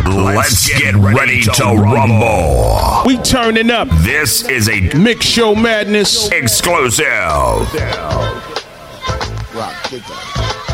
Let's get ready to rumble. We turning up. This is a Mix Show Madness exclusive. Rock,